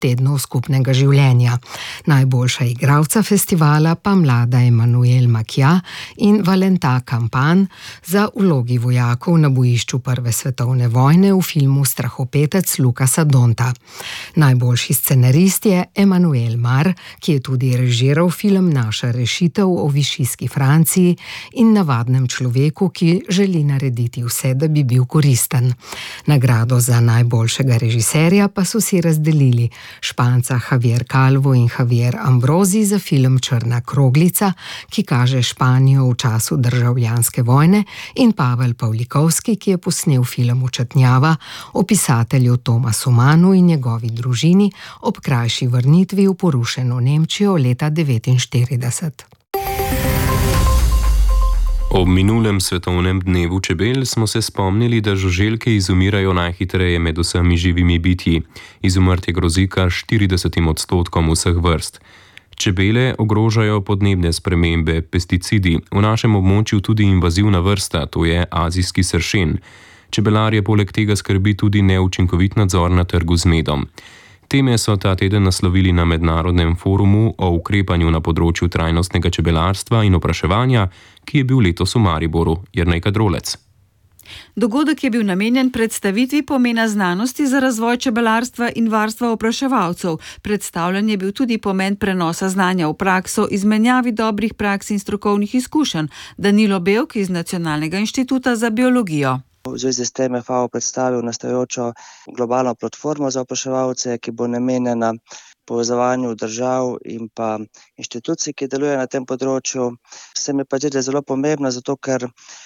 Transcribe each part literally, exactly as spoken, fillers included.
tednov skupnega življenja. Najboljša igralca festivala pa mlada Emmanuelle Macchia in Valentin Campan za vlogi vojakov na bojišču Prve svetovne vojne v filmu Strahopetec Lucasa Donta. Najboljši scenarist je Emmanuel Mar, ki je tudi režiral film Naša rešitev o višijski Franciji in navadnem človeku, ki želi narediti vse, da bi bil koristen. Nagrado za najboljšega režiserja pa so si razdelili Španca Javier Calvo in Javier Ambrosi za film Črna kroglica, ki kaže Španijo v času državljanske vojne, in Pavel Pavlikovski, ki je posnel film Učetnjava o pisatelju Tomasu Mannu in njegovi družini ob krajši vrnitvi v porušeno Nemčijo leta devetinštirideset. Ob minulem svetovnem dnevu čebel smo se spomnili, da žuželke izumirajo najhitreje med vsemi živimi bitji. Izumrtje grozi kar štiridesetim odstotkom vseh vrst. Čebele ogrožajo podnebne spremembe, pesticidi, v našem območju tudi invazivna vrsta, to je azijski sršen. Čebelarje poleg tega skrbi tudi neučinkovit nadzor na trgu z medom. Teme so ta teden naslovili na mednarodnem forumu o ukrepanju na področju trajnostnega čebelarstva in opraševanja, ki je bil letos v Mariboru. Jernej Kadrolec. Dogodek je bil namenjen predstavitvi pomena znanosti za razvoj čebelarstva in varstva opraševalcev. Predstavljen je bil tudi pomen prenosa znanja v prakso, izmenjavi dobrih praks in strokovnih izkušenj. Danilo Bevk iz Nacionalnega inštituta za biologijo. V zvezi s tem je F A O predstavil nastajajočo globalno platformo za opraševalce, ki bo namenjena povezovanju držav in pa inštitucij, ki delujejo na tem področju. Se mi pa zdi, da je zelo pomembno, zato ker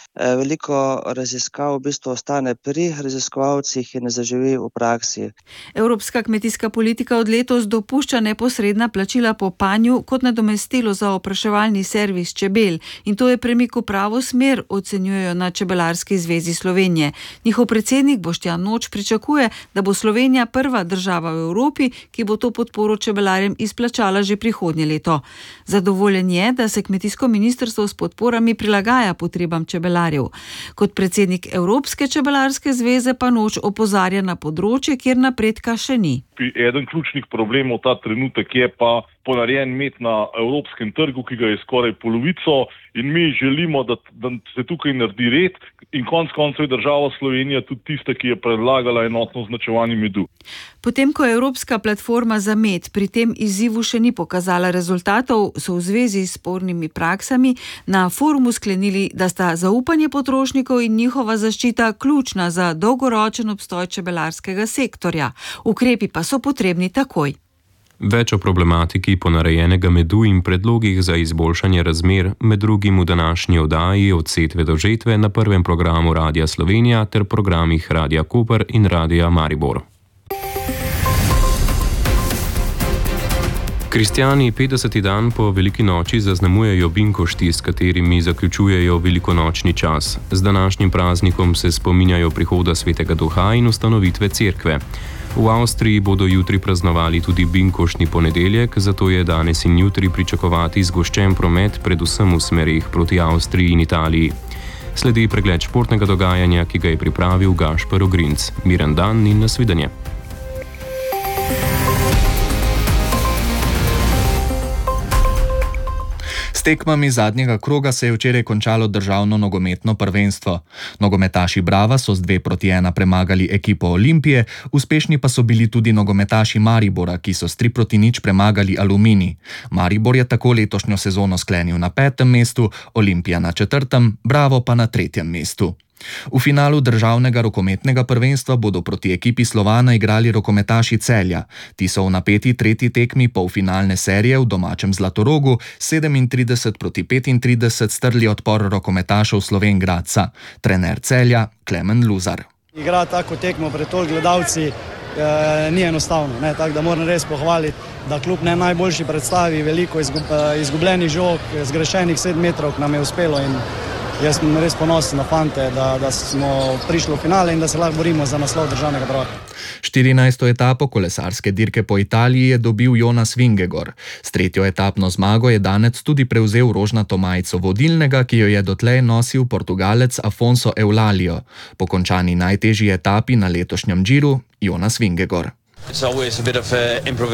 veliko raziskav v bistvu ostane pri raziskovalcih in ne zaživi v praksi. Evropska kmetijska politika od letos dopušča neposredna plačila po panju kot nadomestilo za opraševalni servis čebel in to je premik v pravo smer, ocenjujejo na Čebelarski zvezi Slovenije. Njihov predsednik Boštjan Noč pričakuje, da bo Slovenija prva država v Evropi, ki bo to podporo čebelarjem izplačala že prihodnje leto. Zadovoljen je, da se kmetijsko ministrstvo s podporami prilagaja potrebam čebelarjev. Kot predsednik Evropske čebelarske zveze pa Noč opozarja na področje, kjer napredka še ni. Eden ključnih problemov ta trenutek je pa ponarejen med na evropskem trgu, ki ga je skoraj polovico in mi želimo, da, da se tukaj naredi red in konec koncev je država Slovenija tudi tista, ki je predlagala enotno označevanje medu. Potem, ko je Evropska platforma za med pri tem izzivu še ni pokazala rezultatov, so v zvezi s spornimi praksami na forumu sklenili, da sta zaupanje potrošnikov in njihova zaščita ključna za dolgoročen obstoj čebelarskega sektorja. Ukrepi pa so potrebni takoj. Več o problematiki ponarejenega medu in predlogih za izboljšanje razmer, med drugim v današnji oddaji Od setve do žetve na prvem programu Radia Slovenija ter programih Radia Koper in Radia Maribor. Kristjani petdeseti dan po veliki noči zaznamujejo binkošti, s katerimi zaključujejo velikonočni čas. Z današnjim praznikom se spominjajo prihoda svetega duha in ustanovitve cerkve. V Avstriji bodo jutri praznovali tudi binkoštni ponedeljek, zato je danes in jutri pričakovati zgoščen promet predvsem v smerih proti Avstriji in Italiji. Sledi pregled športnega dogajanja, ki ga je pripravil Gašper Ogrinc. Miren dan in nasvidenje. Tekmami zadnjega kroga se je včeraj končalo državno nogometno prvenstvo. Nogometaši Brava so z dve proti ena premagali ekipo Olimpije, uspešni pa so bili tudi nogometaši Maribora, ki so s tri proti nič premagali Aluminij. Maribor je tako letošnjo sezono sklenil na petem mestu, Olimpija na četrtem, Bravo pa na tretjem mestu. V finalu državnega rokometnega prvenstva bodo proti ekipi Slovana igrali rokometaši Celja. Ti so v napeti tretji tekmi polfinalne serije v domačem Zlatorogu sedemintrideset proti petintrideset strli odpor rokometašev Slovenj Gradca. Trener Celja Klemen Luzar. Igra tako tekmo pred toliko gledalci eh, ni enostavno, ne? Tako da moram res pohvaliti, da kljub ne najboljši predstavi, veliko izgub, eh, izgubljenih žog, zgrešenih sedem metrov nam je uspelo in jaz sem res ponosen na fante, da, da smo prišli v finale in da se lahko borimo za naslov državnega prvaka. štirinajsto etapo kolesarske dirke po Italiji je dobil Jonas Vingegaard. S tretjo etapno zmago je danec tudi prevzel rožnato majico vodilnega, ki jo je dotlej nosil Portugalec Afonso Eulalio. Po končani najtežji etapi na letošnjem Giru Jonas Vingegaard. It's always a bit of uh, improvisation.